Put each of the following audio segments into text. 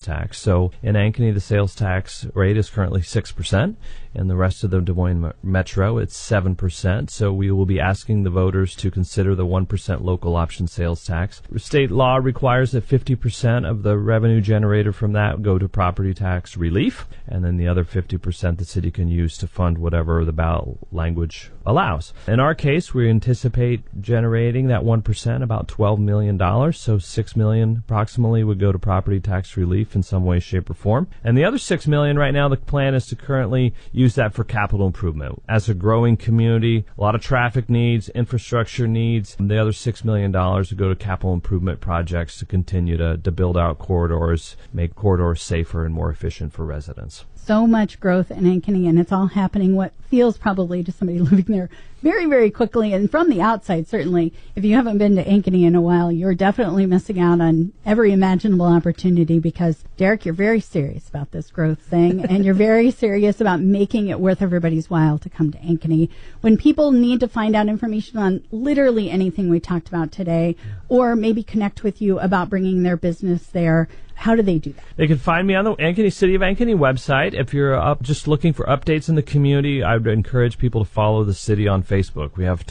tax. So in Ankeny, the sales tax rate is currently 6%. In the rest of the Des Moines Metro, it's 7%. So we will be asking the voters to consider the 1% local option sales tax. State law requires that 50% of the revenue generated from that go to property tax relief, and then the other 50% the city can use to fund whatever the ballot language allows. In our case, we anticipate generating that 1%, about $12 million. So $6 million approximately would go to property tax relief in some way, shape, or form. And the other $6 million right now, the plan is to currently use that for capital improvement. As a growing community, a lot of traffic needs, infrastructure needs. The other $6 million would go to capital improvement projects to continue to build out corridors, make corridors safer and more efficient for residents. So much growth in Ankeny, and it's all happening what feels probably to somebody living there very, very quickly. And from the outside, certainly, if you haven't been to Ankeny in a while, you're definitely missing out on every imaginable opportunity because, Derek, you're very serious about this growth thing, and you're very serious about making it worth everybody's while to come to Ankeny. When people need to find out information on literally anything we talked about today, or maybe connect with you about bringing their business there, how do they do that? They can find me on the Ankeny City of Ankeny website. If you're just looking for updates in the community, I would encourage people to follow the city on Facebook. We have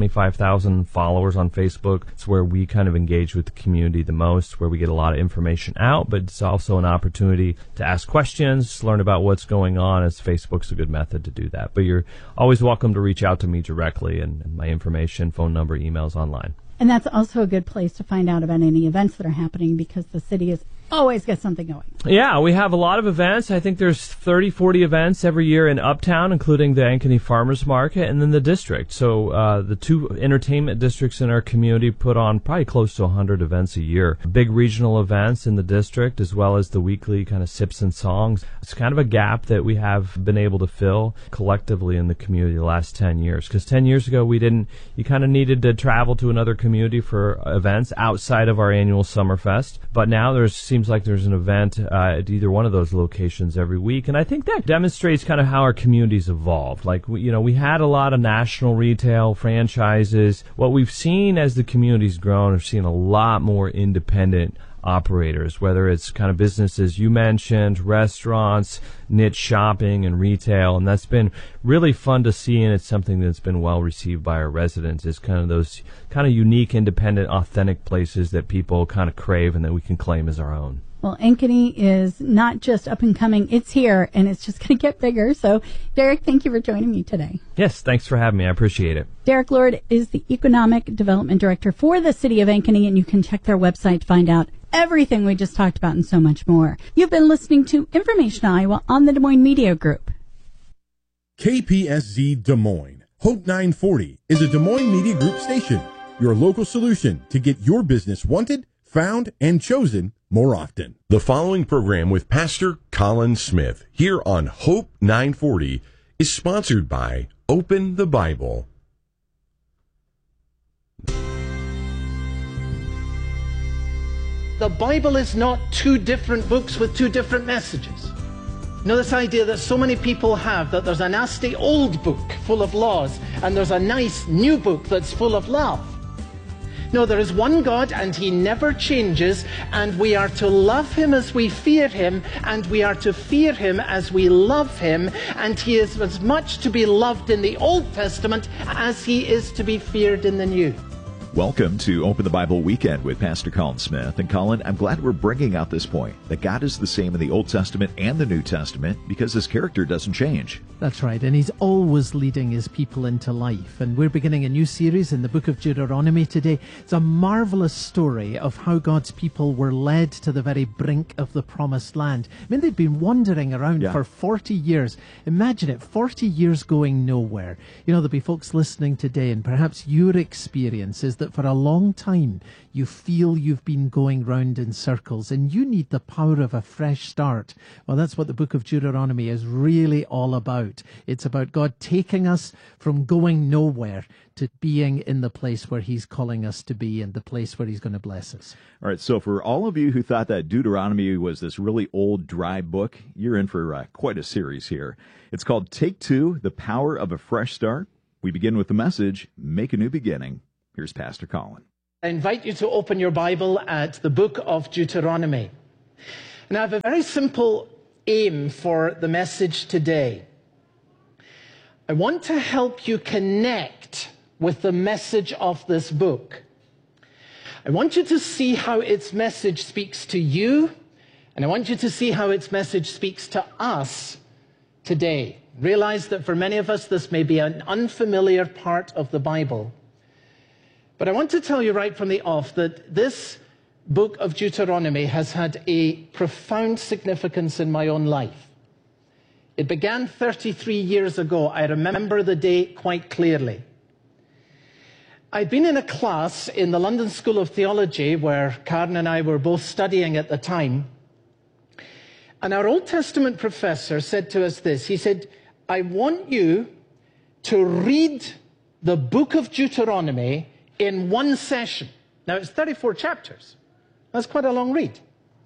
25,000 followers on Facebook. It's where we kind of engage with the community the most, where we get a lot of information out, but it's also an opportunity to ask questions, learn about what's going on, as Facebook's a good method to do that. But you're always welcome to reach out to me directly, and my information, phone number, emails online. And that's also a good place to find out about any events that are happening because the city has always got something going. Yeah, we have a lot of events. I think there's 30, 40 events every year in Uptown, including the Ankeny Farmers Market and then the district. So the two entertainment districts in our community put on probably close to 100 events a year. Big regional events in the district as well as the weekly kind of sips and songs. It's kind of a gap that we have been able to fill collectively in the community the last 10 years. Because 10 years ago, you kind of needed to travel to another community for events outside of our annual Summerfest. But now seems like there's an event at either one of those locations every week. And I think that demonstrates kind of how our community's evolved. Like, we had a lot of national retail franchises. What we've seen as the community's grown, we've seen a lot more independent operators, whether it's kind of businesses you mentioned, restaurants, niche shopping, and retail. And that's been really fun to see, and it's something that's been well received by our residents, is kind of those kind of unique, independent, authentic places that people kind of crave and that we can claim as our own. Well, Ankeny is not just up and coming, it's here, and it's just going to get bigger. So, Derek, thank you for joining me today. Yes, thanks for having me. I appreciate it. Derek Lord is the Economic Development Director for the City of Ankeny, and you can check their website to find out everything we just talked about and so much more. You've been listening to Information Iowa on the Des Moines Media Group. KPSZ Des Moines. Hope 940 is a Des Moines Media Group station, your local solution to get your business wanted, found, and chosen more often. The following program with Pastor Colin Smith here on Hope 940 is sponsored by Open the Bible. The Bible is not two different books with two different messages. You know, this idea that so many people have, that there's a nasty old book full of laws and there's a nice new book that's full of love. No, there is one God and He never changes, and we are to love Him as we fear Him, and we are to fear Him as we love Him, and He is as much to be loved in the Old Testament as He is to be feared in the New. Welcome to Open the Bible Weekend with Pastor Colin Smith. And Colin, I'm glad we're bringing out this point, that God is the same in the Old Testament and the New Testament because His character doesn't change. That's right, and He's always leading His people into life. And we're beginning a new series in the book of Deuteronomy today. It's a marvelous story of how God's people were led to the very brink of the promised land. I mean, they'd been wandering around for 40 years. Imagine it, 40 years going nowhere. You know, there'll be folks listening today, and perhaps your experience is that for a long time you feel you've been going round in circles and you need the power of a fresh start. Well, that's what the book of Deuteronomy is really all about. It's about God taking us from going nowhere to being in the place where He's calling us to be and the place where He's going to bless us. All right, so for all of you who thought that Deuteronomy was this really old, dry book, you're in for quite a series here. It's called Take Two, The Power of a Fresh Start. We begin with the message, Make a New Beginning. Here's Pastor Colin. I invite you to open your Bible at the book of Deuteronomy. And I have a very simple aim for the message today. I want to help you connect with the message of this book. I want you to see how its message speaks to you, and I want you to see how its message speaks to us today. Realize that for many of us, this may be an unfamiliar part of the Bible. But I want to tell you right from the off that this book of Deuteronomy has had a profound significance in my own life. It began 33 years ago. I remember the day quite clearly. I'd been in a class in the London School of Theology where Karen and I were both studying at the time. And our Old Testament professor said to us this. He said, I want you to read the book of Deuteronomy in one session. Now, it's 34 chapters. That's quite a long read.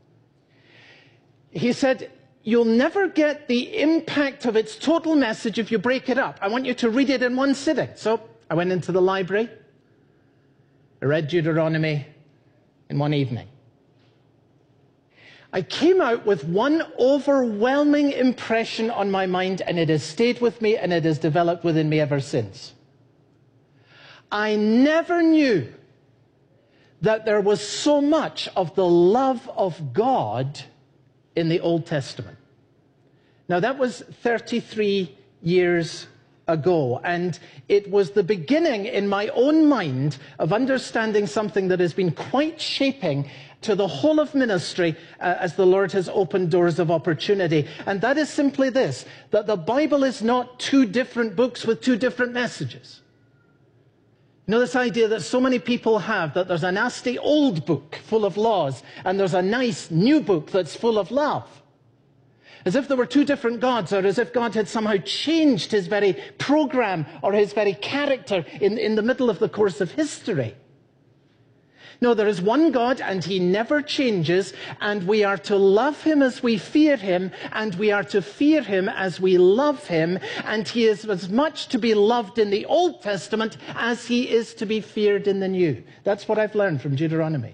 He said, you'll never get the impact of its total message if you break it up. I want you to read it in one sitting. So I went into the library. I read Deuteronomy in one evening. I came out with one overwhelming impression on my mind, and it has stayed with me and it has developed within me ever since. I never knew that there was so much of the love of God in the Old Testament. Now, that was 33 years ago, and it was the beginning in my own mind of understanding something that has been quite shaping to the whole of ministry as the Lord has opened doors of opportunity. And that is simply this, that the Bible is not two different books with two different messages. You know, this idea that so many people have, that there's a nasty old book full of laws, and there's a nice new book that's full of love. As if there were two different gods, or as if God had somehow changed his very program or his very character in the middle of the course of history. No, there is one God, and he never changes, and we are to love him as we fear him, and we are to fear him as we love him, and he is as much to be loved in the Old Testament as he is to be feared in the New. That's what I've learned from Deuteronomy.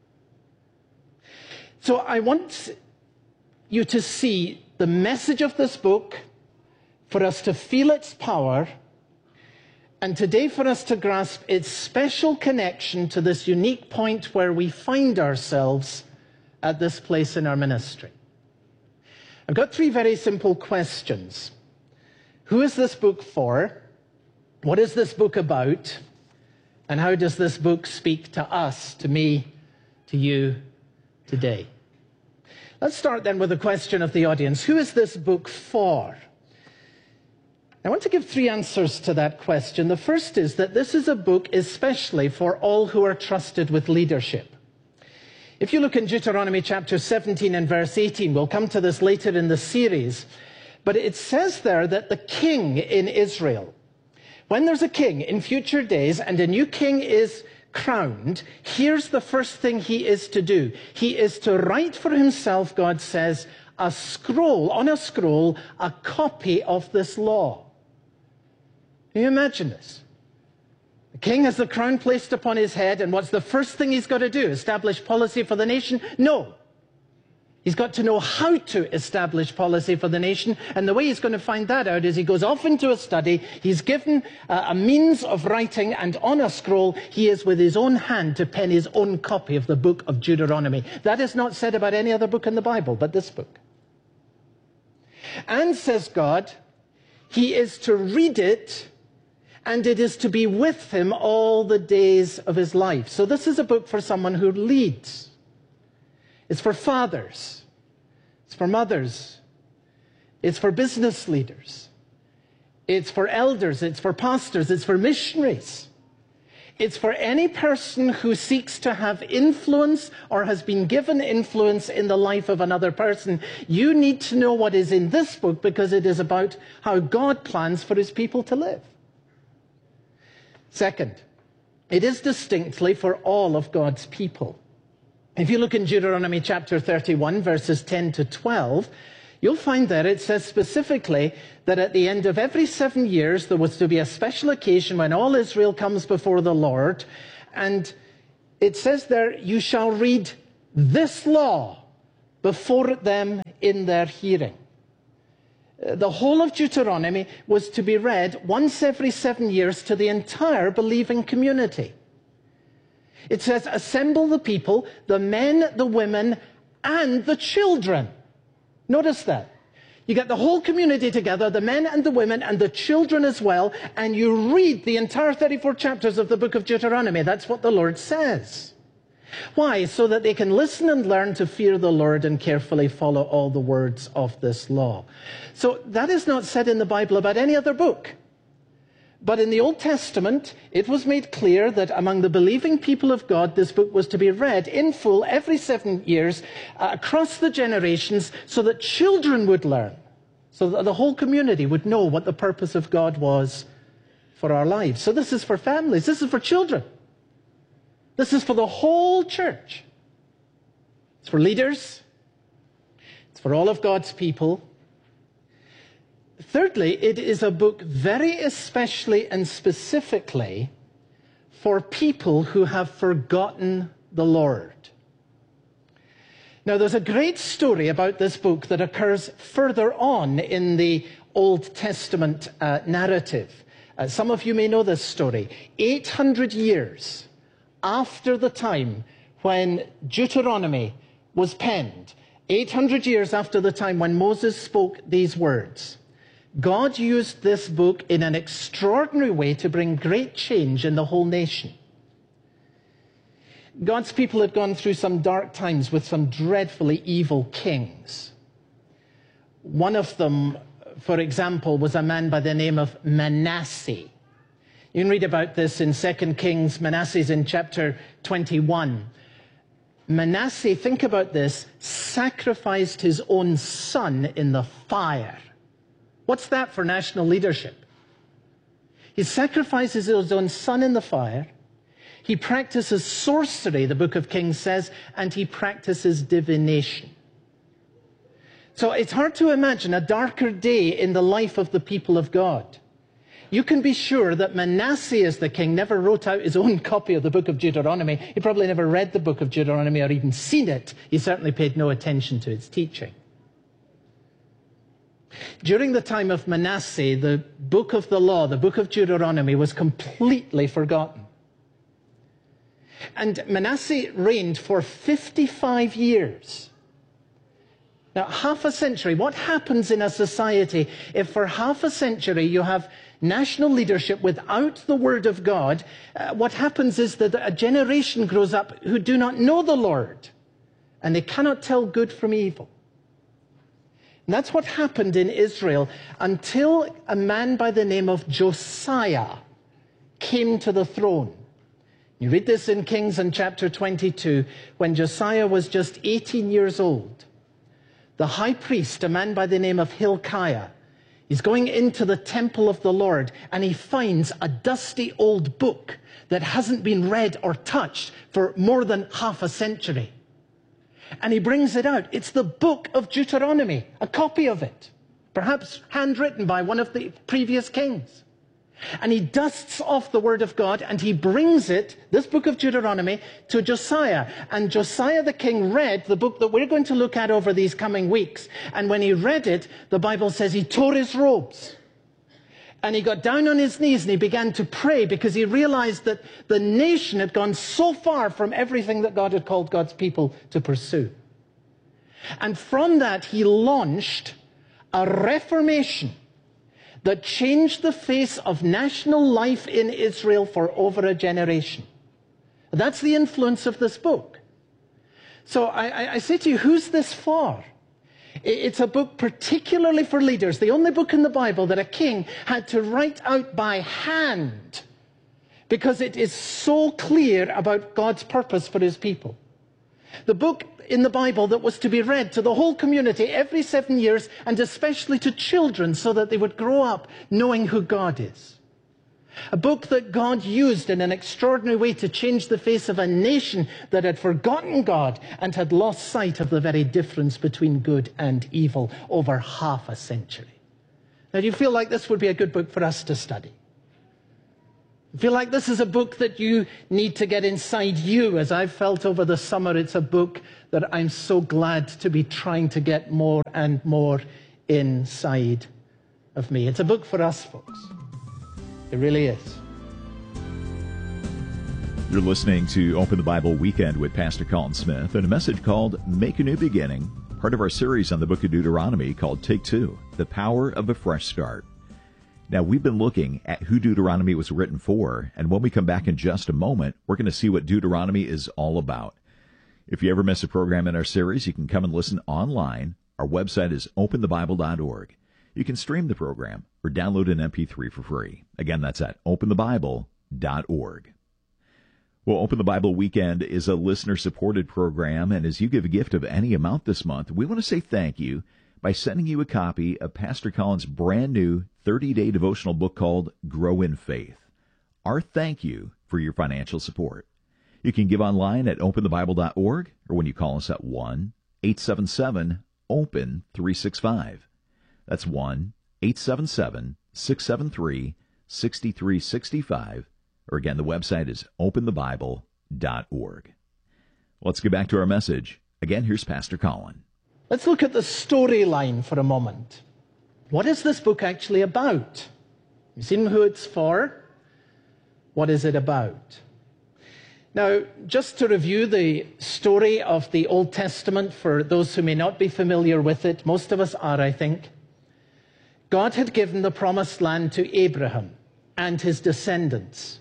So I want you to see the message of this book, for us to feel its power, and today for us to grasp its special connection to this unique point where we find ourselves at this place in our ministry. I've got three very simple questions. Who is this book for? What is this book about? And how does this book speak to us, to me, to you today? Let's start then with the question of the audience. Who is this book for? I want to give three answers to that question. The first is that this is a book especially for all who are trusted with leadership. If you look in Deuteronomy chapter 17 and verse 18, we'll come to this later in the series, but it says there that the king in Israel, when there's a king in future days and a new king is crowned, here's the first thing he is to do. He is to write for himself, God says, a scroll, on a scroll, a copy of this law. Can you imagine this? The king has the crown placed upon his head, and what's the first thing he's got to do? Establish policy for the nation? No. He's got to know how to establish policy for the nation, and the way he's going to find that out is he goes off into a study. He's given a means of writing, and on a scroll, he is with his own hand to pen his own copy of the book of Deuteronomy. That is not said about any other book in the Bible, but this book. And, says God, he is to read it, and it is to be with him all the days of his life. So this is a book for someone who leads. It's for fathers. It's for mothers. It's for business leaders. It's for elders. It's for pastors. It's for missionaries. It's for any person who seeks to have influence or has been given influence in the life of another person. You need to know what is in this book because it is about how God plans for his people to live. Second, it is distinctly for all of God's people. If you look in Deuteronomy chapter 31, verses 10 to 12, you'll find there it says specifically that at the end of every 7 years, there was to be a special occasion when all Israel comes before the Lord. And it says there, you shall read this law before them in their hearing. The whole of Deuteronomy was to be read once every 7 years to the entire believing community. It says, assemble the people, the men, the women, and the children. Notice that. You get the whole community together, the men and the women and the children as well, and you read the entire 34 chapters of the book of Deuteronomy. That's what the Lord says. Why? So that they can listen and learn to fear the Lord and carefully follow all the words of this law. So that is not said in the Bible about any other book. But in the Old Testament, it was made clear that among the believing people of God, this book was to be read in full every 7 years across the generations so that children would learn, so that the whole community would know what the purpose of God was for our lives. So this is for families. This is for children. This is for the whole church. It's for leaders. It's for all of God's people. Thirdly, it is a book very especially and specifically for people who have forgotten the Lord. Now, there's a great story about this book that occurs further on in the Old Testament narrative. Some of you may know this story. 800 years after the time when Deuteronomy was penned, 800 years after the time when Moses spoke these words, God used this book in an extraordinary way to bring great change in the whole nation. God's people had gone through some dark times with some dreadfully evil kings. One of them, for example, was a man by the name of Manasseh. You can read about this in 2 Kings. Manasseh's in chapter 21. Manasseh, think about this, sacrificed his own son in the fire. What's that for national leadership? He sacrifices his own son in the fire. He practices sorcery, the book of Kings says, and he practices divination. So it's hard to imagine a darker day in the life of the people of God. You can be sure that Manasseh, as the king, never wrote out his own copy of the book of Deuteronomy. He probably never read the book of Deuteronomy or even seen it. He certainly paid no attention to its teaching. During the time of Manasseh, the book of the law, the book of Deuteronomy, was completely forgotten. And Manasseh reigned for 55 years. Now, half a century. What happens in a society if for half a century you have national leadership without the Word of God? What happens is that a generation grows up who do not know the Lord, and they cannot tell good from evil. And that's what happened in Israel until a man by the name of Josiah came to the throne. You read this in Kings in chapter 22, when Josiah was just 18 years old. The high priest, a man by the name of Hilkiah, he's going into the temple of the Lord, and he finds a dusty old book that hasn't been read or touched for more than half a century. And he brings it out. It's the book of Deuteronomy, a copy of it, perhaps handwritten by one of the previous kings. And he dusts off the word of God and he brings it, this book of Deuteronomy, to Josiah. And Josiah the king read the book that we're going to look at over these coming weeks. And when he read it, the Bible says he tore his robes. And he got down on his knees and he began to pray because he realized that the nation had gone so far from everything that God had called God's people to pursue. And from that, he launched a reformation that changed the face of national life in Israel for over a generation. That's the influence of this book. So I say to you, who's this for? It's a book particularly for leaders, the only book in the Bible that a king had to write out by hand because it is so clear about God's purpose for his people. The book in the Bible that was to be read to the whole community every 7 years, and especially to children so that they would grow up knowing who God is. A book that God used in an extraordinary way to change the face of a nation that had forgotten God and had lost sight of the very difference between good and evil over half a century. Now, do you feel like this would be a good book for us to study? I feel like this is a book that you need to get inside you. As I've felt over the summer, it's a book that I'm so glad to be trying to get more and more inside of me. It's a book for us, folks. It really is. You're listening to Open the Bible Weekend with Pastor Colin Smith and a message called Make a New Beginning, part of our series on the book of Deuteronomy called Take Two, The Power of a Fresh Start. Now, we've been looking at who Deuteronomy was written for, and when we come back in just a moment, we're going to see what Deuteronomy is all about. If you ever miss a program in our series, you can come and listen online. Our website is openthebible.org. You can stream the program or download an MP3 for free. Again, that's at openthebible.org. Well, Open the Bible Weekend is a listener-supported program, and as you give a gift of any amount this month, we want to say thank you by sending you a copy of Pastor Colin's brand new 30-day devotional book called Grow in Faith. Our thank you for your financial support. You can give online at openthebible.org or when you call us at 1-877-OPEN-365. That's 1-877-673-6365. Or again, the website is openthebible.org. Let's get back to our message. Again, here's Pastor Colin. Let's look at the storyline for a moment. What is this book actually about? You've seen who it's for. What is it about? Now, just to review the story of the Old Testament for those who may not be familiar with it, most of us are, I think. God had given the promised land to Abraham and his descendants.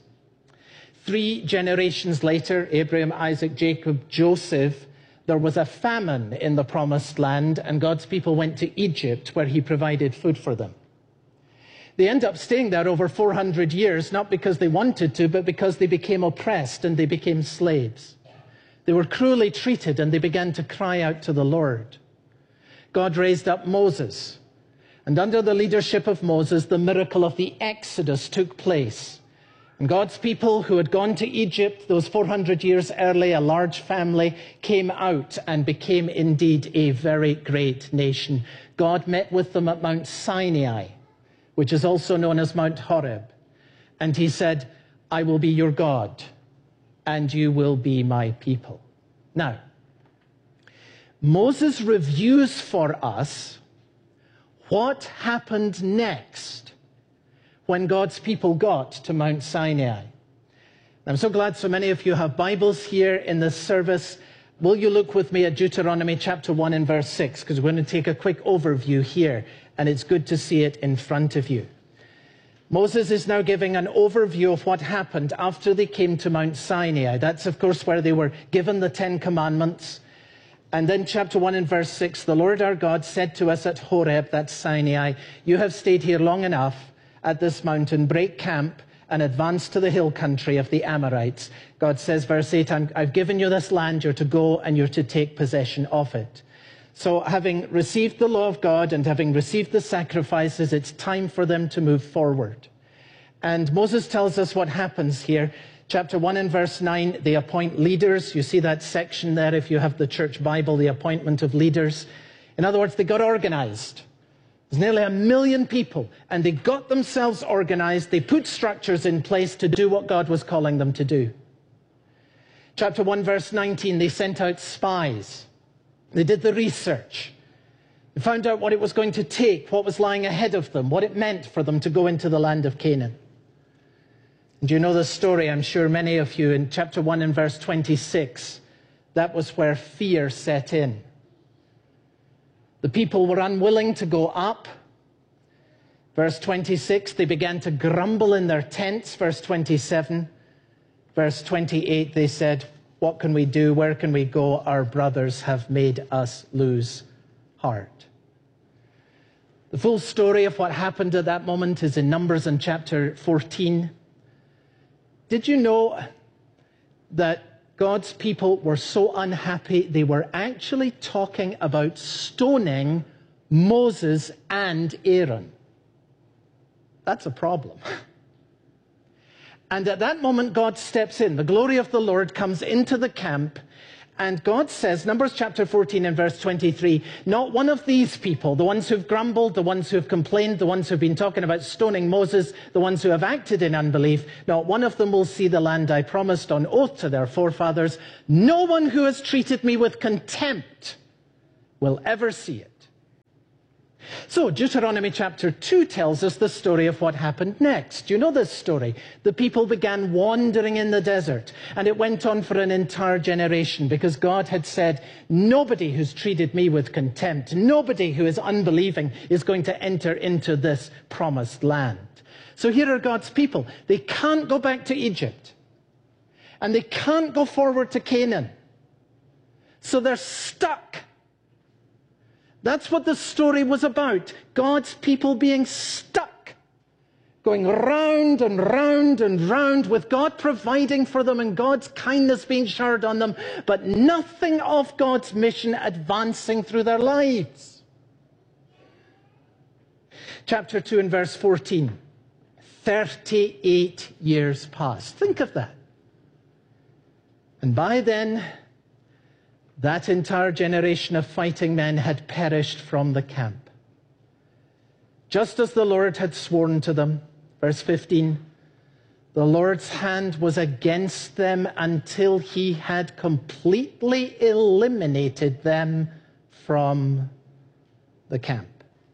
3 generations later, Abraham, Isaac, Jacob, Joseph, there was a famine in the promised land, and God's people went to Egypt, where he provided food for them. They end up staying there over 400 years, not because they wanted to, but because they became oppressed and they became slaves. They were cruelly treated, and they began to cry out to the Lord. God raised up Moses, and under the leadership of Moses, the miracle of the Exodus took place. And God's people who had gone to Egypt those 400 years early, a large family, came out and became indeed a very great nation. God met with them at Mount Sinai, which is also known as Mount Horeb. And he said, I will be your God, and you will be my people. Now, Moses reviews for us what happened next when God's people got to Mount Sinai. I'm so glad so many of you have Bibles here in this service. Will you look with me at Deuteronomy chapter 1 and verse 6, because we're going to take a quick overview here, and it's good to see it in front of you. Moses is now giving an overview of what happened after they came to Mount Sinai. That's, of course, where they were given the 10 Commandments. And then chapter 1 and verse 6, the Lord our God said to us at Horeb, that's Sinai, you have stayed here long enough at this mountain, break camp and advance to the hill country of the Amorites. God says, verse 8, I've given you this land, you're to go and you're to take possession of it. So having received the law of God and having received the sacrifices, it's time for them to move forward. And Moses tells us what happens here. Chapter 1 and verse 9, they appoint leaders. You see that section there if you have the church Bible, the appointment of leaders. In other words, they got organized. There's nearly 1 million people, and they got themselves organized. They put structures in place to do what God was calling them to do. Chapter 1, verse 19, they sent out spies. They did the research. They found out what it was going to take, what was lying ahead of them, what it meant for them to go into the land of Canaan. And you know the story, I'm sure many of you, in chapter 1 and verse 26, that was where fear set in. The people were unwilling to go up. Verse 26, they began to grumble in their tents. Verse 27, verse 28, they said, what can we do? Where can we go? Our brothers have made us lose heart. The full story of what happened at that moment is in Numbers in chapter 14. Did you know that God's people were so unhappy, they were actually talking about stoning Moses and Aaron? That's a problem. And at that moment, God steps in. The glory of the Lord comes into the camp, And God says, Numbers chapter 14 and verse 23, not one of these people, the ones who've grumbled, the ones who've complained, the ones who've been talking about stoning Moses, the ones who have acted in unbelief, not one of them will see the land I promised on oath to their forefathers. No one who has treated me with contempt will ever see it. So Deuteronomy chapter 2 tells us the story of what happened next. You know this story. The people began wandering in the desert, and it went on for an entire generation because God had said, nobody who's treated me with contempt, nobody who is unbelieving is going to enter into this promised land. So here are God's people. They can't go back to Egypt, and they can't go forward to Canaan. So they're stuck. That's what the story was about. God's people being stuck. Going round and round and round with God providing for them and God's kindness being showered on them, but nothing of God's mission advancing through their lives. Chapter 2 and verse 14. 38 years passed. Think of that. And by then, that entire generation of fighting men had perished from the camp. Just as the Lord had sworn to them, verse 15, the Lord's hand was against them until he had completely eliminated them from the camp.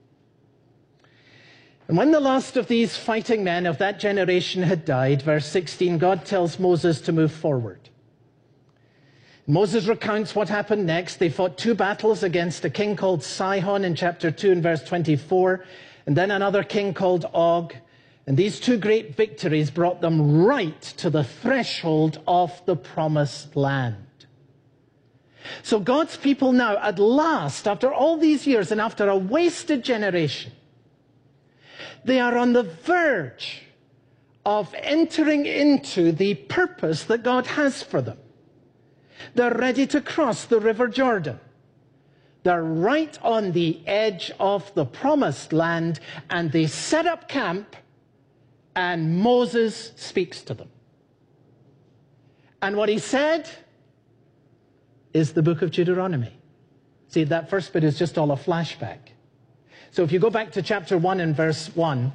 And when the last of these fighting men of that generation had died, verse 16, God tells Moses to move forward. Moses recounts what happened next. They fought 2 battles against a king called Sihon in chapter 2 and verse 24, and then another king called Og. And these 2 great victories brought them right to the threshold of the promised land. So God's people now, at last, after all these years and after a wasted generation, they are on the verge of entering into the purpose that God has for them. They're ready to cross the river Jordan. They're right on the edge of the promised land, and they set up camp, and Moses speaks to them. And what he said is the book of Deuteronomy. See, that first bit is just all a flashback. So if you go back to chapter 1 and verse 1,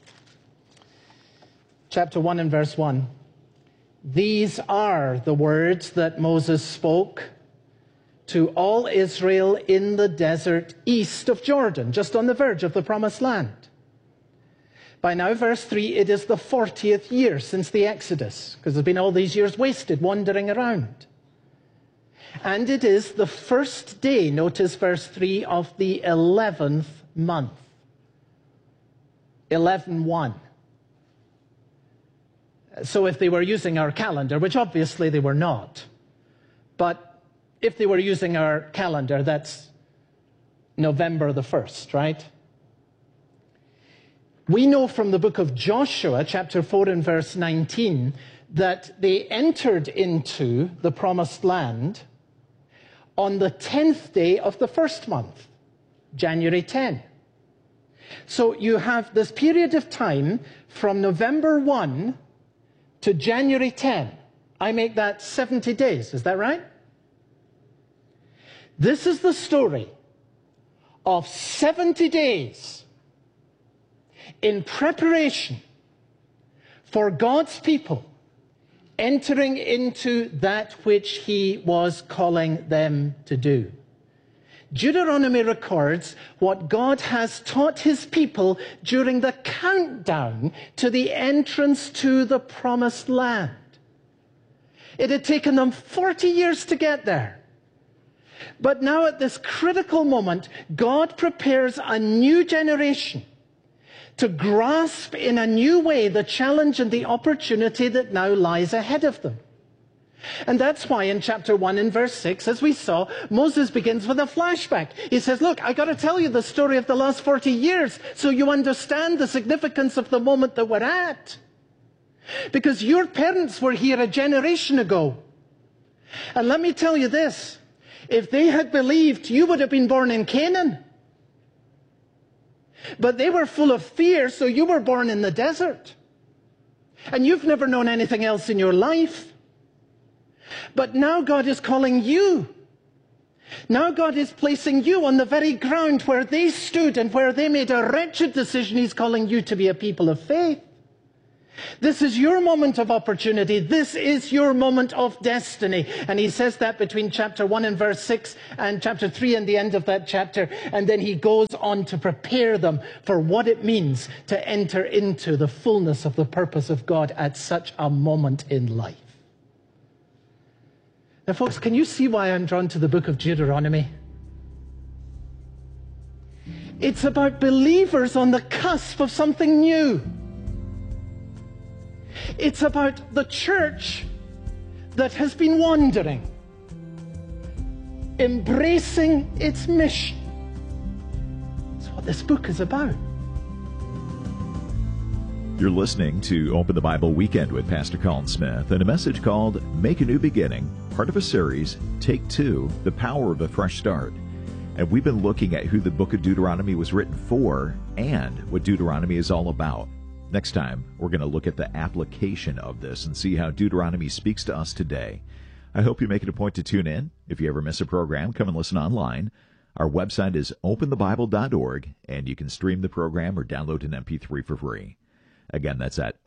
chapter 1 and verse 1, these are the words that Moses spoke to all Israel in the desert east of Jordan, just on the verge of the promised land. By now, verse 3, it is the 40th year since the Exodus, because there's been all these years wasted wandering around. And it is the first day, notice verse 3, of the 11th month. 11-1. So if they were using our calendar, which obviously they were not, but if they were using our calendar, that's November the 1st, right? We know from the book of Joshua, chapter 4 and verse 19, that they entered into the promised land on the 10th day of the first month, January 10. So you have this period of time from November 1 to January 10. I make that 70 days, is that right? This is the story of 70 days in preparation for God's people entering into that which he was calling them to do. Deuteronomy records what God has taught his people during the countdown to the entrance to the promised land. It had taken them 40 years to get there. But now at this critical moment, God prepares a new generation to grasp in a new way the challenge and the opportunity that now lies ahead of them. And that's why in chapter 1 and verse 6, as we saw, Moses begins with a flashback. He says, look, I got to tell you the story of the last 40 years so you understand the significance of the moment that we're at. Because your parents were here a generation ago. And let me tell you this, if they had believed, you would have been born in Canaan. But they were full of fear, so you were born in the desert. And you've never known anything else in your life. But now God is calling you. Now God is placing you on the very ground where they stood and where they made a wretched decision. He's calling you to be a people of faith. This is your moment of opportunity. This is your moment of destiny. And he says that between chapter 1 and verse 6 and chapter 3 and the end of that chapter. And then he goes on to prepare them for what it means to enter into the fullness of the purpose of God at such a moment in life. Now, folks, can you see why I'm drawn to the book of Deuteronomy? It's about believers on the cusp of something new. It's about the church that has been wandering, embracing its mission. That's what this book is about. You're listening to Open the Bible Weekend with Pastor Colin Smith and a message called Make a New Beginning, part of a series, Take Two, The Power of a Fresh Start. And we've been looking at who the book of Deuteronomy was written for and what Deuteronomy is all about. Next time, we're going to look at the application of this and see how Deuteronomy speaks to us today. I hope you make it a point to tune in. If you ever miss a program, come and listen online. Our website is openthebible.org, and you can stream the program or download an MP3 for free. Again, that's at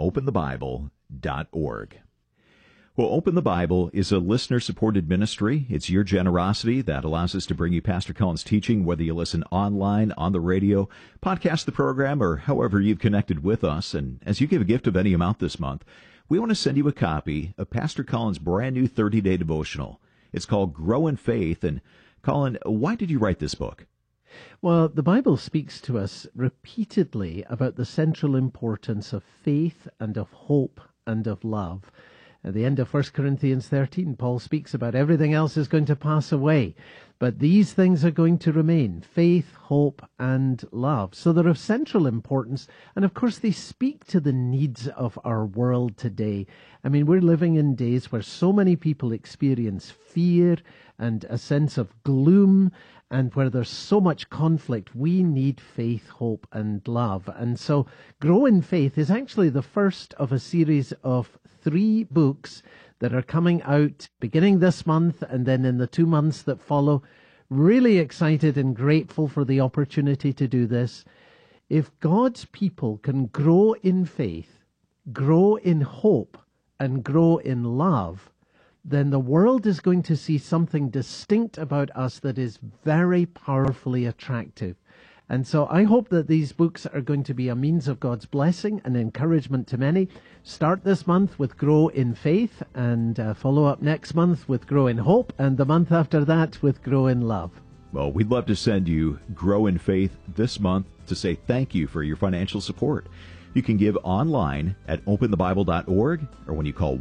openthebible.org. Well, Open the Bible is a listener-supported ministry. It's your generosity that allows us to bring you Pastor Colin's teaching, whether you listen online, on the radio, podcast the program, or however you've connected with us. And as you give a gift of any amount this month, we want to send you a copy of Pastor Colin's brand new 30-day devotional. It's called Grow in Faith. And Colin, why did you write this book? Well, the Bible speaks to us repeatedly about the central importance of faith and of hope and of love. At the end of 1 Corinthians 13, Paul speaks about everything else is going to pass away, but these things are going to remain: faith, hope, and love. So they're of central importance, and of course they speak to the needs of our world today. I mean, we're living in days where so many people experience fear and a sense of gloom, and where there's so much conflict. We need faith, hope, and love. And so Grow in Faith is actually the first of a series of 3 books that are coming out beginning this month and then in the 2 months that follow. Really excited and grateful for the opportunity to do this. If God's people can grow in faith, grow in hope, and grow in love, then the world is going to see something distinct about us that is very powerfully attractive. And so I hope that these books are going to be a means of God's blessing and encouragement to many. Start this month with Grow in Faith, and follow up next month with Grow in Hope, and the month after that with Grow in Love. Well, we'd love to send you Grow in Faith this month to say thank you for your financial support. You can give online at openthebible.org or when you call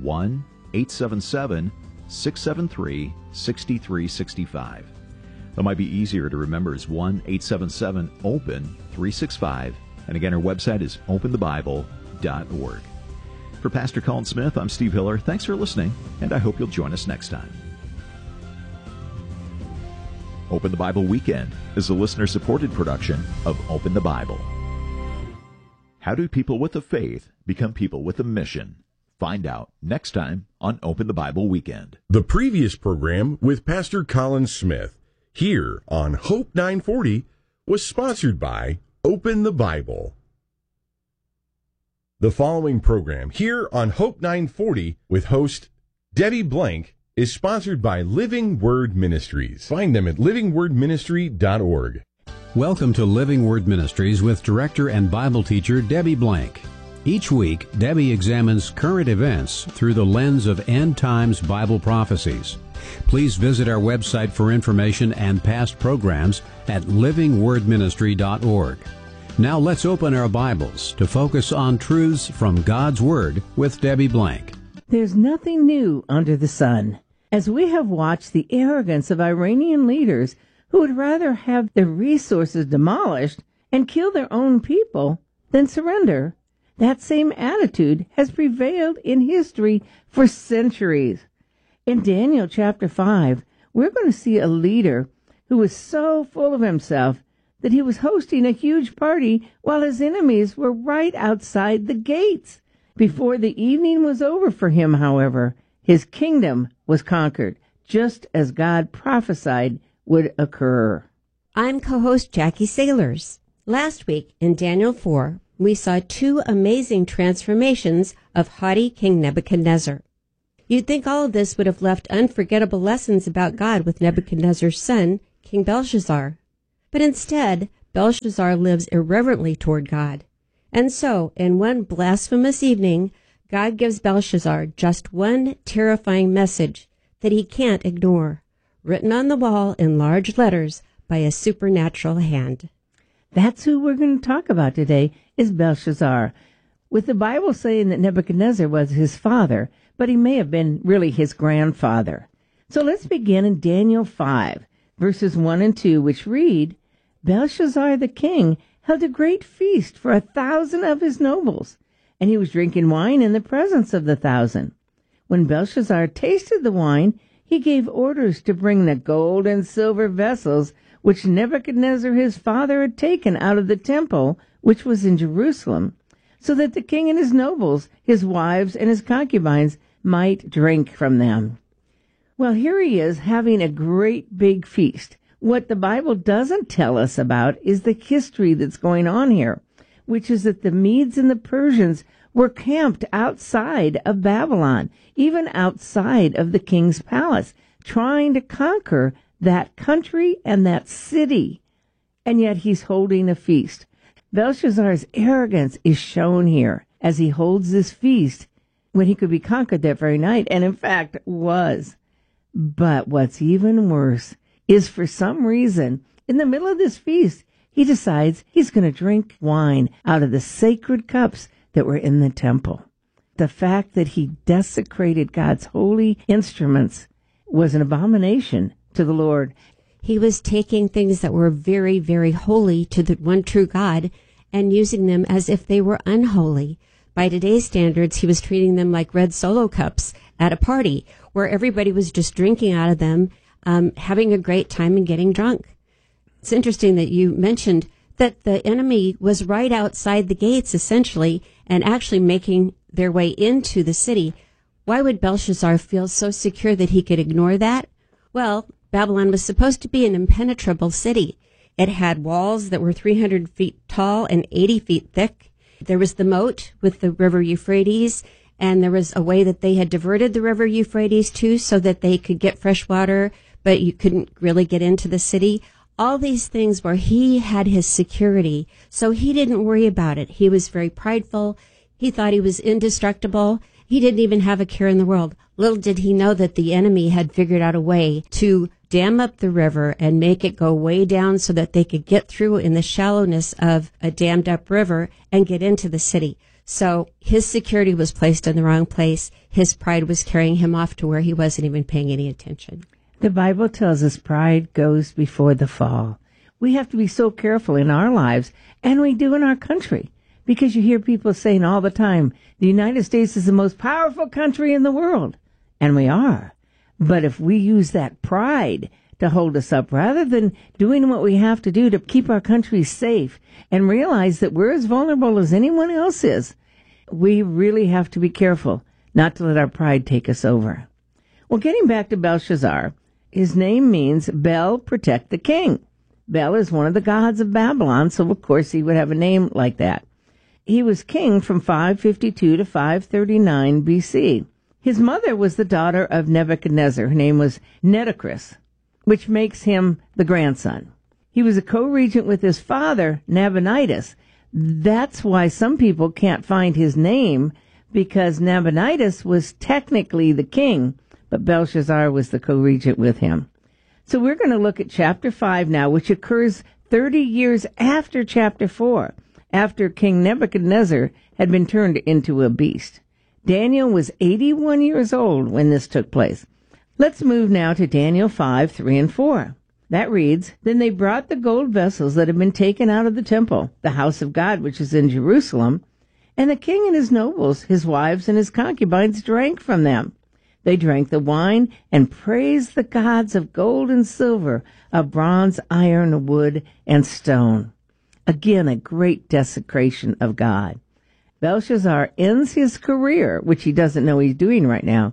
1-877-673-6365. That might be easier to remember is 1-877-OPEN-365. And again, our website is openthebible.org. For Pastor Colin Smith, I'm Steve Hiller. Thanks for listening, and I hope you'll join us next time. Open the Bible Weekend is a listener-supported production of Open the Bible. How do people with a faith become people with a mission? Find out next time on Open the Bible Weekend. The previous program with Pastor Colin Smith here on Hope 940 was sponsored by Open the Bible. The following program here on Hope 940 with host Debbie Blank is sponsored by Living Word Ministries. Find them at livingwordministry.org. Welcome to Living Word Ministries with director and Bible teacher Debbie Blank. Each week, Debbie examines current events through the lens of end times Bible prophecies. Please visit our website for information and past programs at livingwordministry.org. Now let's open our Bibles to focus on truths from God's Word with Debbie Blank. There's nothing new under the sun. As we have watched the arrogance of Iranian leaders who would rather have their resources demolished and kill their own people than surrender, that same attitude has prevailed in history for centuries. In Daniel chapter 5, we're going to see a leader who was so full of himself that he was hosting a huge party while his enemies were right outside the gates. Before the evening was over for him, however, His kingdom was conquered, just as God prophesied would occur. I'm co-host Jackie Sailors. Last week in Daniel 4, we saw two amazing transformations of haughty King Nebuchadnezzar. You'd think all of this would have left unforgettable lessons about God with Nebuchadnezzar's son, King Belshazzar. But instead, Belshazzar lives irreverently toward God. And so, in one blasphemous evening, God gives Belshazzar just one terrifying message that he can't ignore, written on the wall in large letters by a supernatural hand. That's who we're going to talk about today, is Belshazzar, with the Bible saying that Nebuchadnezzar was his father, but he may have been really his grandfather. So let's begin in Daniel 5, verses 1 and 2, which read, Belshazzar the king held a great feast for 1,000 of his nobles, and he was drinking wine in the presence of the 1,000. When Belshazzar tasted the wine, he gave orders to bring the gold and silver vessels which Nebuchadnezzar his father had taken out of the temple, which was in Jerusalem, so that the king and his nobles, his wives, and his concubines might drink from them. Well, here he is having a great big feast. What the Bible doesn't tell us about is the history that's going on here, which is that the Medes and the Persians were camped outside of Babylon, even outside of the king's palace, trying to conquer that country and that city. And yet he's holding a feast. Belshazzar's arrogance is shown here as he holds this feast when he could be conquered that very night, and in fact was. But what's even worse is, for some reason, in the middle of this feast, he decides he's going to drink wine out of the sacred cups that were in the temple. The fact that he desecrated God's holy instruments was an abomination to the Lord. He was taking things that were very, very holy to the one true God and using them as if they were unholy. By today's standards, he was treating them like red Solo cups at a party where everybody was just drinking out of them, having a great time and getting drunk. It's interesting that you mentioned that the enemy was right outside the gates, essentially, and actually making their way into the city. Why would Belshazzar feel so secure that he could ignore that? Well, Babylon was supposed to be an impenetrable city. It had walls that were 300 feet tall and 80 feet thick. There was the moat with the river Euphrates, and there was a way that they had diverted the river Euphrates too so that they could get fresh water, but you couldn't really get into the city. All these things where he had his security, so he didn't worry about it. He was very prideful. He thought he was indestructible. He didn't even have a care in the world. Little did he know that the enemy had figured out a way to dam up the river and make it go way down so that they could get through in the shallowness of a dammed up river and get into the city. So his security was placed in the wrong place. His pride was carrying him off to where he wasn't even paying any attention. The Bible tells us pride goes before the fall. We have to be so careful in our lives, and we do in our country, because you hear people saying all the time, the United States is the most powerful country in the world. And we are. But if we use that pride to hold us up, rather than doing what we have to do to keep our country safe and realize that we're as vulnerable as anyone else is, we really have to be careful not to let our pride take us over. Well, getting back to Belshazzar, his name means Bel, protect the king. Bel is one of the gods of Babylon, so of course he would have a name like that. He was king from 552 to 539 BC. His mother was the daughter of Nebuchadnezzar. Her name was Nitocris, which makes him the grandson. He was a co-regent with his father, Nabonidus. That's why some people can't find his name, because Nabonidus was technically the king, but Belshazzar was the co-regent with him. So we're going to look at chapter 5 now, which occurs 30 years after chapter 4, after King Nebuchadnezzar had been turned into a beast. Daniel was 81 years old when this took place. Let's move now to Daniel 5, 3 and 4. That reads, Then they brought the gold vessels that had been taken out of the temple, the house of God, which is in Jerusalem, and the king and his nobles, his wives and his concubines drank from them. They drank the wine and praised the gods of gold and silver, of bronze, iron, wood, and stone. Again, a great desecration of God. Belshazzar ends his career, which he doesn't know he's doing right now,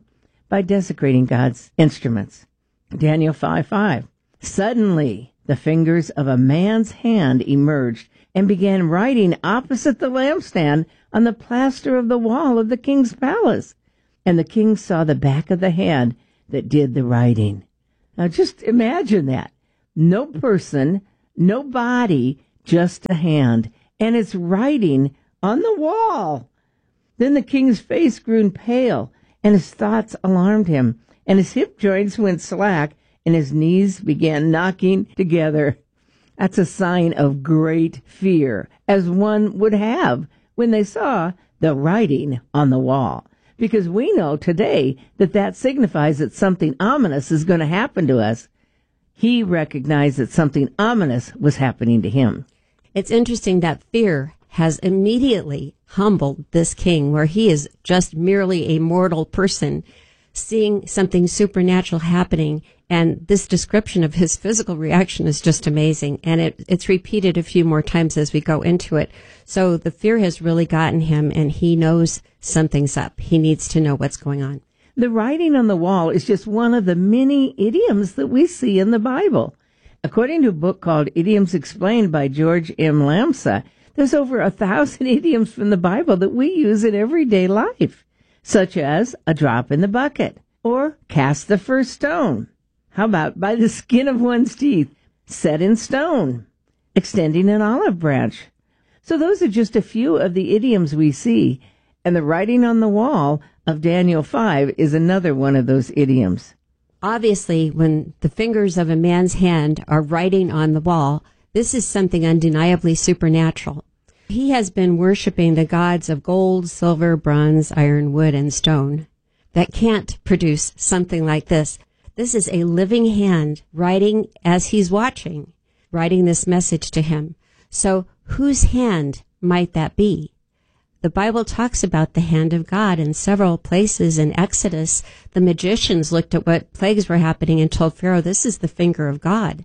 by desecrating God's instruments. Daniel 5:5. Suddenly, the fingers of a man's hand emerged and began writing opposite the lampstand on the plaster of the wall of the king's palace. And the king saw the back of the hand that did the writing. Now just imagine that. No person, no body, just a hand. And it's writing on the wall. Then the king's face grew pale, and his thoughts alarmed him, and his hip joints went slack, and his knees began knocking together. That's a sign of great fear, as one would have when they saw the writing on the wall. Because we know today that signifies that something ominous is going to happen to us. He recognized that something ominous was happening to him. It's interesting that fear has immediately humbled this king, where he is just merely a mortal person seeing something supernatural happening. And this description of his physical reaction is just amazing. And it's repeated a few more times as we go into it. So the fear has really gotten him, and he knows something's up. He needs to know what's going on. The writing on the wall is just one of the many idioms that we see in the Bible. According to a book called Idioms Explained by George M. Lamsa, there's over 1,000 idioms from the Bible that we use in everyday life, such as a drop in the bucket, or cast the first stone. How about by the skin of one's teeth, set in stone, extending an olive branch? So those are just a few of the idioms we see, and the writing on the wall of Daniel 5 is another one of those idioms. Obviously, when the fingers of a man's hand are writing on the wall, this is something undeniably supernatural. He has been worshiping the gods of gold, silver, bronze, iron, wood, and stone that can't produce something like this. This is a living hand writing as he's watching, writing this message to him. So whose hand might that be? The Bible talks about the hand of God in several places. In Exodus, the magicians looked at what plagues were happening and told Pharaoh, this is the finger of God.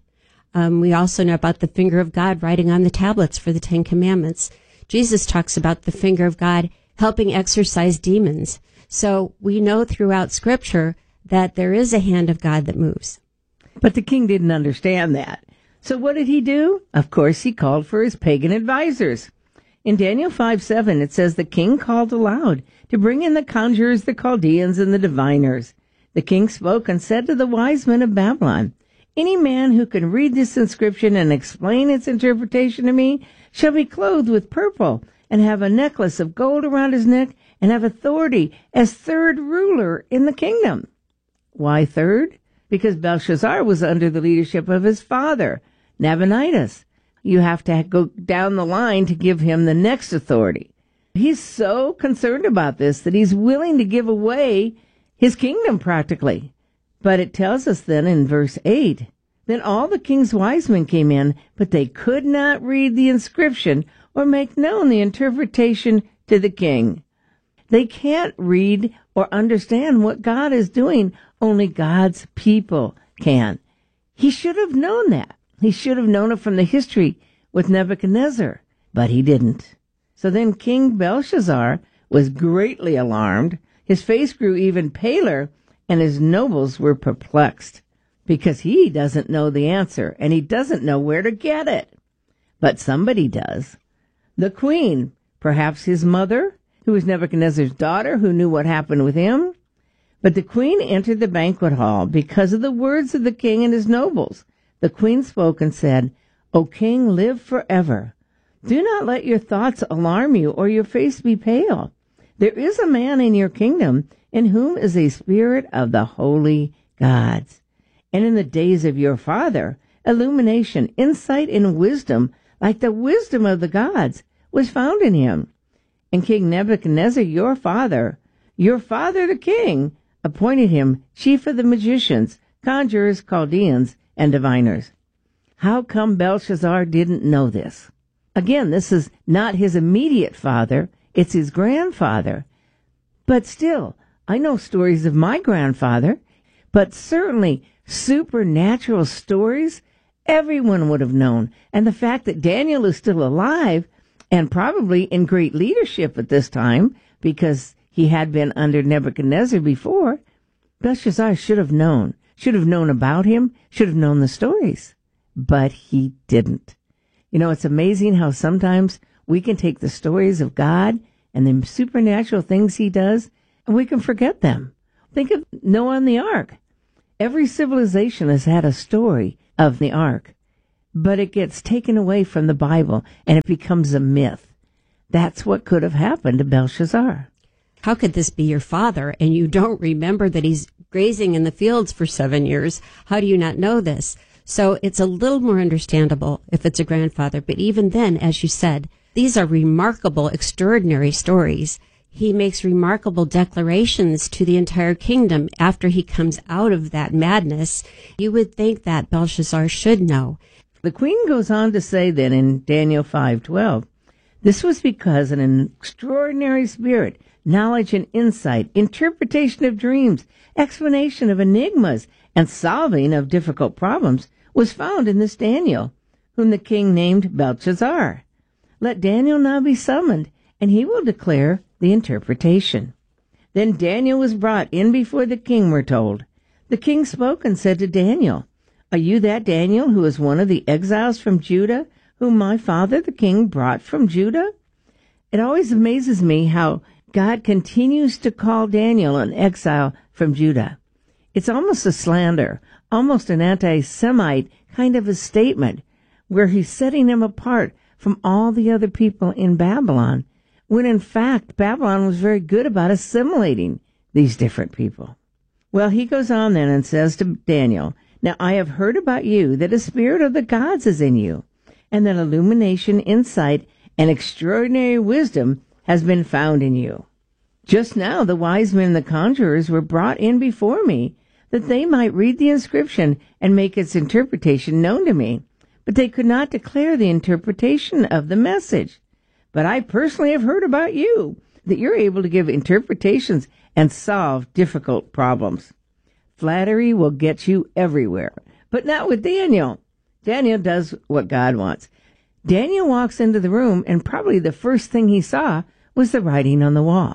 We also know about the finger of God writing on the tablets for the Ten Commandments. Jesus talks about the finger of God helping exorcise demons. So we know throughout Scripture that there is a hand of God that moves. But the king didn't understand that. So what did he do? Of course, he called for his pagan advisors. In Daniel 5:7, it says the king called aloud to bring in the conjurers, the Chaldeans, and the diviners. The king spoke and said to the wise men of Babylon, any man who can read this inscription and explain its interpretation to me shall be clothed with purple and have a necklace of gold around his neck and have authority as third ruler in the kingdom. Why third? Because Belshazzar was under the leadership of his father, Nabonidus. You have to go down the line to give him the next authority. He's so concerned about this that he's willing to give away his kingdom practically. But it tells us then in verse 8, then all the king's wise men came in, but they could not read the inscription or make known the interpretation to the king. They can't read or understand what God is doing. Only God's people can. He should have known that. He should have known it from the history with Nebuchadnezzar, but he didn't. So then King Belshazzar was greatly alarmed. His face grew even paler, and his nobles were perplexed because he doesn't know the answer and he doesn't know where to get it. But somebody does. The queen, perhaps his mother, who was Nebuchadnezzar's daughter, who knew what happened with him. But the queen entered the banquet hall because of the words of the king and his nobles. The queen spoke and said, O king, live forever. Do not let your thoughts alarm you or your face be pale. There is a man in your kingdom in whom is a spirit of the holy gods. And in the days of your father, illumination, insight, and wisdom, like the wisdom of the gods, was found in him. And King Nebuchadnezzar, your father the king, appointed him chief of the magicians, conjurers, Chaldeans, and diviners. How come Belshazzar didn't know this? Again, this is not his immediate father, it's his grandfather. But still, I know stories of my grandfather, but certainly supernatural stories everyone would have known. And the fact that Daniel is still alive and probably in great leadership at this time because he had been under Nebuchadnezzar before, Belshazzar should have known about him, should have known the stories, but he didn't. You know, it's amazing how sometimes we can take the stories of God and the supernatural things he does, and we can forget them. Think of Noah and the ark. Every civilization has had a story of the ark, but it gets taken away from the Bible and it becomes a myth. That's what could have happened to Belshazzar. How could this be your father and you don't remember that he's grazing in the fields for 7 years? How do you not know this? So it's a little more understandable if it's a grandfather. But even then, as you said, these are remarkable, extraordinary stories. He makes remarkable declarations to the entire kingdom after he comes out of that madness. You would think that Belshazzar should know. The queen goes on to say then in Daniel 5:12, this was because an extraordinary spirit, knowledge and insight, interpretation of dreams, explanation of enigmas, and solving of difficult problems was found in this Daniel, whom the king named Belshazzar. Let Daniel now be summoned, and he will declare the interpretation. Then Daniel was brought in before the king, we're told. The king spoke and said to Daniel, are you that Daniel who is one of the exiles from Judah, whom my father the king brought from Judah? It always amazes me how God continues to call Daniel an exile from Judah. It's almost a slander, almost an anti-Semite kind of a statement, where he's setting him apart from all the other people in Babylon, when in fact Babylon was very good about assimilating these different people. Well, he goes on then and says to Daniel, now I have heard about you that a spirit of the gods is in you, and that illumination, insight, and extraordinary wisdom has been found in you. Just now the wise men and the conjurers were brought in before me, that they might read the inscription and make its interpretation known to me, but they could not declare the interpretation of the message. But I personally have heard about you, that you're able to give interpretations and solve difficult problems. Flattery will get you everywhere, but not with Daniel. Daniel does what God wants. Daniel walks into the room, and probably the first thing he saw was the writing on the wall.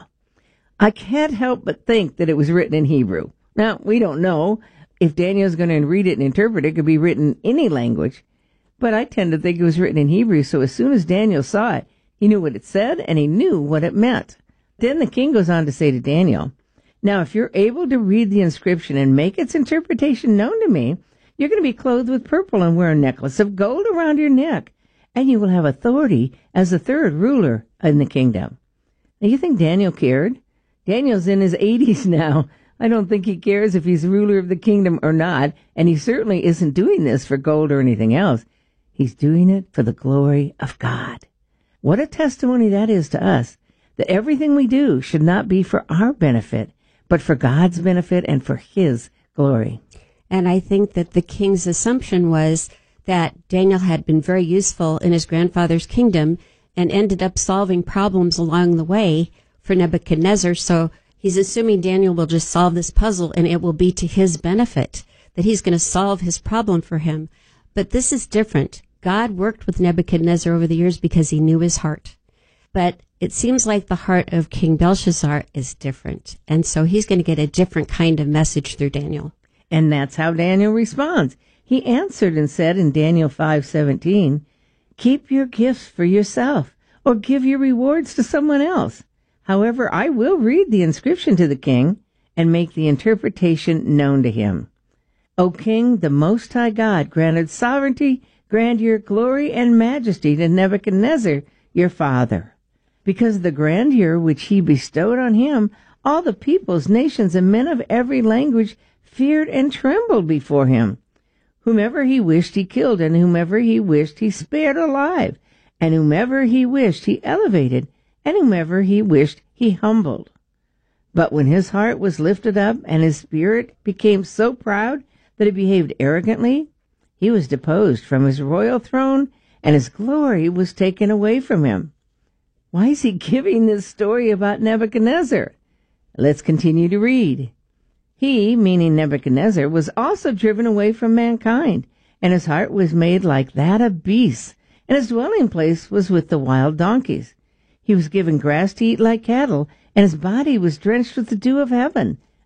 I can't help but think that it was written in Hebrew. Now, we don't know if Daniel's going to read it and interpret it. It could be written in any language, but I tend to think it was written in Hebrew, so as soon as Daniel saw it, he knew what it said, and he knew what it meant. Then the king goes on to say to Daniel, now, if you're able to read the inscription and make its interpretation known to me, you're going to be clothed with purple and wear a necklace of gold around your neck, and you will have authority as the third ruler in the kingdom. Now, you think Daniel cared? Daniel's in his 80s now. I don't think he cares if he's ruler of the kingdom or not, and he certainly isn't doing this for gold or anything else. He's doing it for the glory of God. What a testimony that is to us, that everything we do should not be for our benefit, but for God's benefit and for his glory. And I think that the king's assumption was that Daniel had been very useful in his grandfather's kingdom and ended up solving problems along the way for Nebuchadnezzar. So he's assuming Daniel will just solve this puzzle and it will be to his benefit, that he's going to solve his problem for him. But this is different. God worked with Nebuchadnezzar over the years because he knew his heart. But it seems like the heart of King Belshazzar is different. And so he's going to get a different kind of message through Daniel. And that's how Daniel responds. He answered and said in Daniel 5:17, keep your gifts for yourself, or give your rewards to someone else. However, I will read the inscription to the king and make the interpretation known to him. O king, the Most High God granted sovereignty, grandeur, glory, and majesty to Nebuchadnezzar, your father. Because of the grandeur which he bestowed on him, all the peoples, nations, and men of every language feared and trembled before him. Whomever he wished he killed, and whomever he wished he spared alive, and whomever he wished he elevated, and whomever he wished he humbled. But when his heart was lifted up, and his spirit became so proud that he behaved arrogantly, he was deposed from his royal throne, and his glory was taken away from him. Why is he giving this story about Nebuchadnezzar? Let's continue to read. He, meaning Nebuchadnezzar, was also driven away from mankind, and his heart was made like that of beasts, and his dwelling place was with the wild donkeys. He was given grass to eat like cattle, and his body was drenched with the dew of heaven,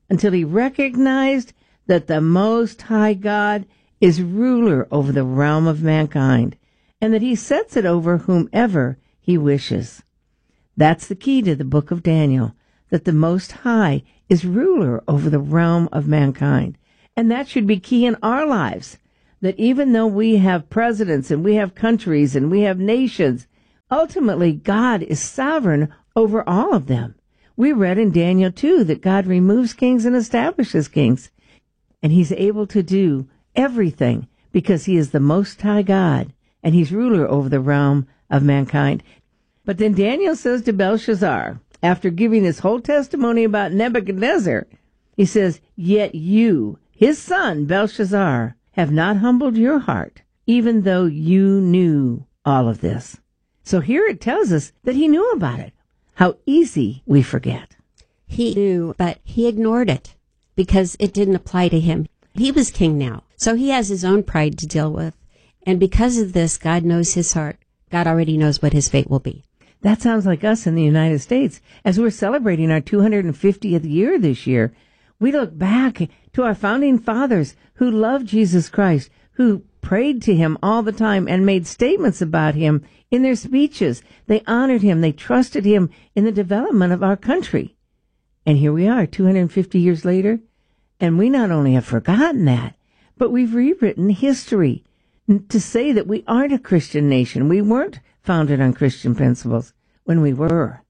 until he recognized that the Most High God is ruler over the realm of mankind, and that he sets it over whomever he wishes. That's the key to the book of Daniel, that the Most High is ruler over the realm of mankind. And that should be key in our lives, that even though we have presidents and we have countries and we have nations, ultimately God is sovereign over all of them. We read in Daniel 2 that God removes kings and establishes kings, and he's able to do everything because he is the Most High God, and he's ruler over the realm of mankind. But then Daniel says to Belshazzar, after giving this whole testimony about Nebuchadnezzar, he says, "Yet you, his son Belshazzar, have not humbled your heart, even though you knew all of this." So here it tells us that he knew about it. How easy we forget. He knew, but he ignored it because it didn't apply to him. He was king now, so he has his own pride to deal with. And because of this, God knows his heart. God already knows what his fate will be. That sounds like us in the United States. As we're celebrating our 250th year this year, we look back to our founding fathers who loved Jesus Christ, who prayed to him all the time and made statements about him in their speeches. They honored him. They trusted him in the development of our country. And here we are 250 years later, and we not only have forgotten that, but we've rewritten history to say that we aren't a Christian nation. We weren't founded on Christian principles when we were.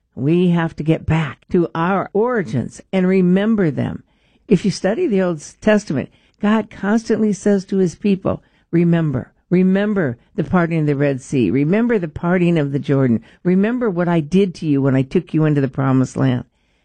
We have to get back to our origins and remember them. If you study the Old Testament, God constantly says to his people, remember the parting of the Red Sea. Remember the parting of the Jordan. Remember what I did to you when I took you into the promised land.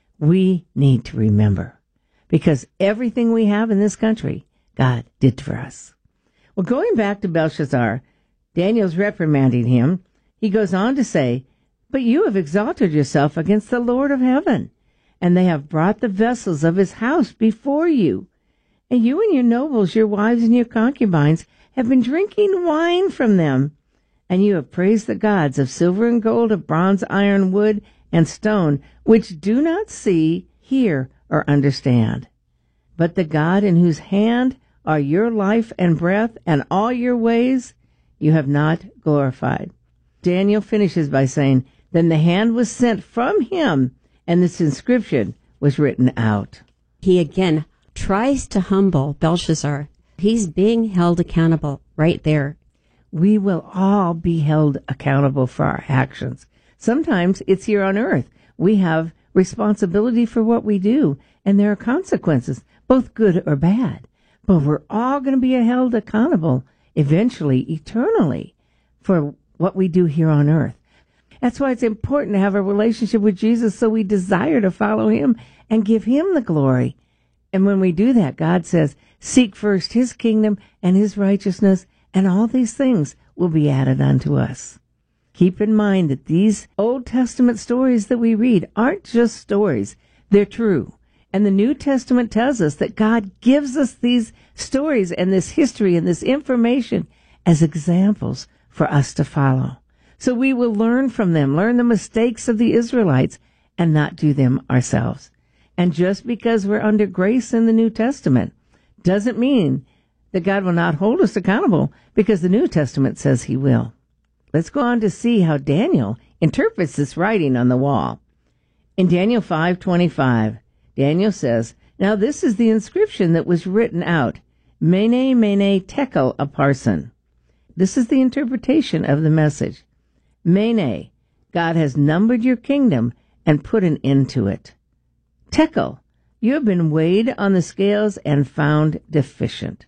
We need to remember, because everything we have in this country, God did for us. Well, going back to Belshazzar, Daniel's reprimanding him. He goes on to say, "But you have exalted yourself against the Lord of heaven, and they have brought the vessels of his house before you. And you and your nobles, your wives and your concubines, have been drinking wine from them. And you have praised the gods of silver and gold, of bronze, iron, wood, and stone, which do not see, hear, or understand. But the God in whose hand are your life and breath and all your ways, you have not glorified." Daniel finishes by saying, "Then the hand was sent from him, and this inscription was written out." He again tries to humble Belshazzar. He's being held accountable right there. We will all be held accountable for our actions. Sometimes it's here on earth. We have responsibility for what we do, and there are consequences, both good or bad. But we're all going to be held accountable eventually, eternally, for what we do here on earth. That's why it's important to have a relationship with Jesus, so we desire to follow him and give him the glory. And when we do that, God says, seek first his kingdom and his righteousness, and all these things will be added unto us. Keep in mind that these Old Testament stories that we read aren't just stories. They're true. And the New Testament tells us that God gives us these stories and this history and this information as examples for us to follow. So we will learn from them, learn the mistakes of the Israelites, and not do them ourselves. And just because we're under grace in the New Testament doesn't mean that God will not hold us accountable, because the New Testament says he will. Let's go on to see how Daniel interprets this writing on the wall. In Daniel 5:25, Daniel says, "Now this is the inscription that was written out, Mene, Mene, Tekel, Upharsin." This is the interpretation of the message. Mene, God has numbered your kingdom and put an end to it. Tekel, you have been weighed on the scales and found deficient.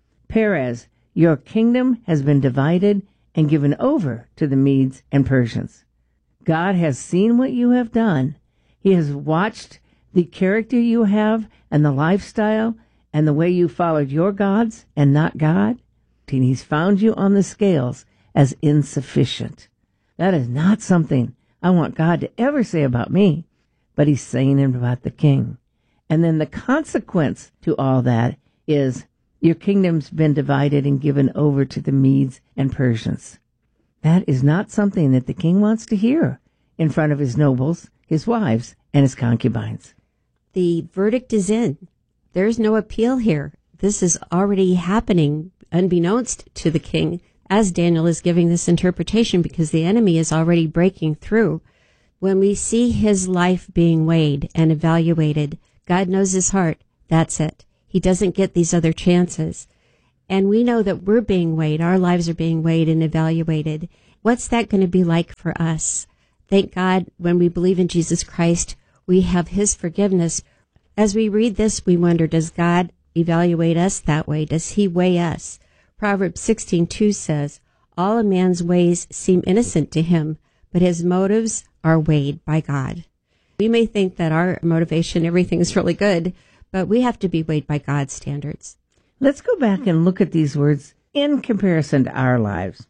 Perez, your kingdom has been divided and given over to the Medes and Persians. God has seen what you have done. He has watched the character you have and the lifestyle and the way you followed your gods and not God. And he's found you on the scales as insufficient. That is not something I want God to ever say about me, but he's saying it about the king. And then the consequence to all that is your kingdom's been divided and given over to the Medes and Persians. That is not something that the king wants to hear in front of his nobles, his wives, and his concubines. The verdict is in. There's no appeal here. This is already happening unbeknownst to the king as Daniel is giving this interpretation, because the enemy is already breaking through. When we see his life being weighed and evaluated, God knows his heart. That's it. He doesn't get these other chances. And we know that we're being weighed. Our lives are being weighed and evaluated. What's that going to be like for us? Thank God, when we believe in Jesus Christ, we have his forgiveness. As we read this, we wonder, does God evaluate us that way? Does he weigh us? Proverbs 16:2 says, all a man's ways seem innocent to him, but his motives are weighed by God. We may think that our motivation, everything is really good, but we have to be weighed by God's standards. Let's go back and look at these words in comparison to our lives.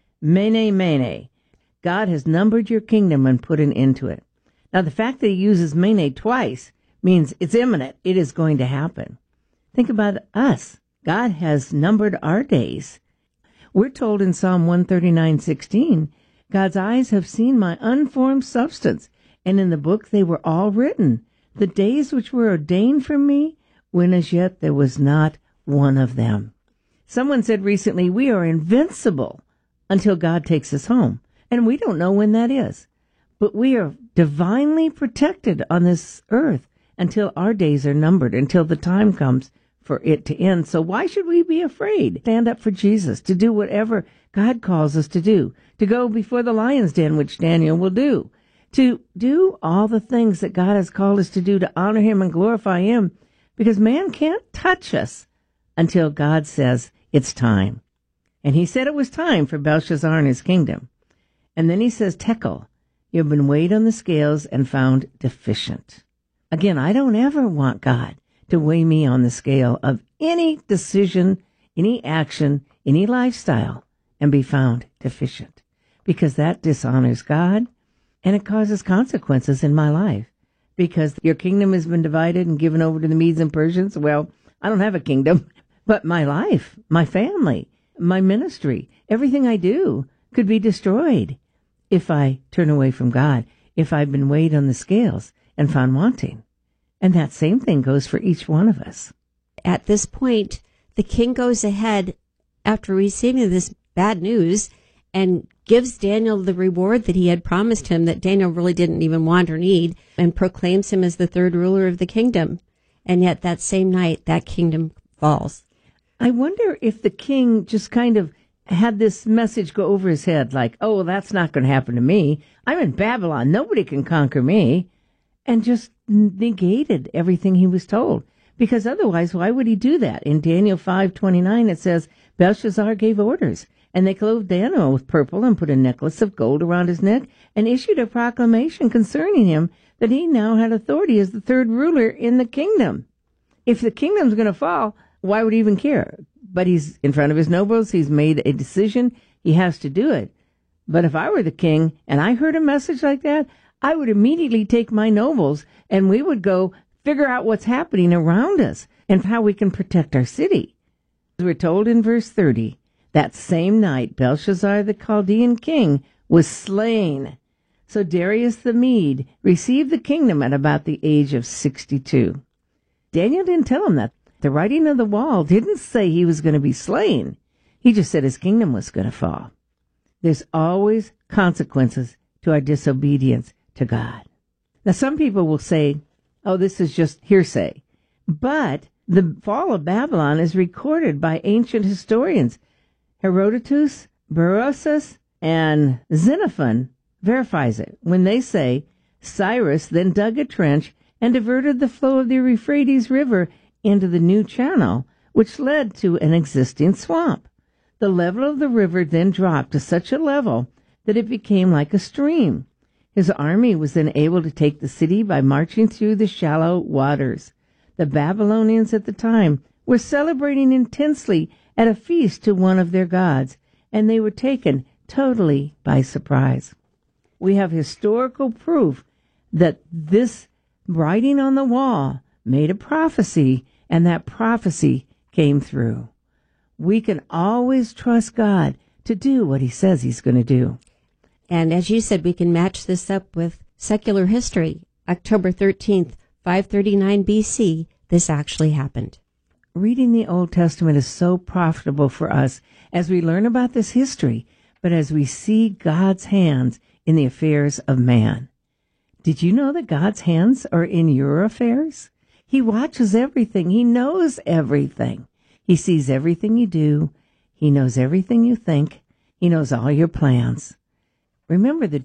Mene, mene. God has numbered your kingdom and put an end to it. Now, the fact that he uses mene twice means it's imminent. It is going to happen. Think about us. God has numbered our days. We're told in Psalm 139:16, God's eyes have seen my unformed substance, and in the book they were all written, the days which were ordained for me, when as yet there was not one of them. Someone said recently, we are invincible until God takes us home, and we don't know when that is. But we are divinely protected on this earth until our days are numbered, until the time comes for it to end. So why should we be afraid? Stand up for Jesus, to do whatever God calls us to do, to go before the lion's den, which Daniel will do, to do all the things that God has called us to do, to honor him and glorify him, because man can't touch us until God says it's time. And he said it was time for Belshazzar and his kingdom. And then he says, Tekel, you have been weighed on the scales and found deficient. Again, I don't ever want God to weigh me on the scale of any decision, any action, any lifestyle, and be found deficient, because that dishonors God and it causes consequences in my life. Because your kingdom has been divided and given over to the Medes and Persians. Well, I don't have a kingdom, but my life, my family, my ministry, everything I do could be destroyed if I turn away from God, if I've been weighed on the scales and found wanting. And that same thing goes for each one of us. At this point, the king goes ahead after receiving this bad news and gives Daniel the reward that he had promised him, that Daniel really didn't even want or need, and proclaims him as the third ruler of the kingdom. And yet that same night, that kingdom falls. I wonder if the king just kind of had this message go over his head, like, oh, well, that's not going to happen to me. I'm in Babylon. Nobody can conquer me. And just negated everything he was told. Because otherwise, why would he do that? In Daniel 5:29, it says, Belshazzar gave orders, and they clothed Daniel with purple and put a necklace of gold around his neck and issued a proclamation concerning him that he now had authority as the third ruler in the kingdom. If the kingdom's going to fall, why would he even care? But he's in front of his nobles. He's made a decision. He has to do it. But if I were the king and I heard a message like that, I would immediately take my nobles and we would go figure out what's happening around us and how we can protect our city. We're told in verse 30, that same night Belshazzar the Chaldean king was slain. So Darius the Mede received the kingdom at about the age of 62. Daniel didn't tell him that. The writing of the wall didn't say he was going to be slain. He just said his kingdom was going to fall. There's always consequences to our disobedience to God. Now, some people will say, oh, this is just hearsay. But the fall of Babylon is recorded by ancient historians. Herodotus, Berosus, and Xenophon verifies it when they say Cyrus then dug a trench and diverted the flow of the Euphrates River into the new channel, which led to an existing swamp. The level of the river then dropped to such a level that it became like a stream. His army was then able to take the city by marching through the shallow waters. The Babylonians at the time were celebrating intensely at a feast to one of their gods, and they were taken totally by surprise. We have historical proof that this writing on the wall made a prophecy, and that prophecy came through. We can always trust God to do what he says he's going to do. And as you said, we can match this up with secular history. October 13th, 539 BC, this actually happened. Reading the Old Testament is so profitable for us as we learn about this history, but as we see God's hands in the affairs of man. Did you know that God's hands are in your affairs? He watches everything. He knows everything. He sees everything you do. He knows everything you think. He knows all your plans. Remember, the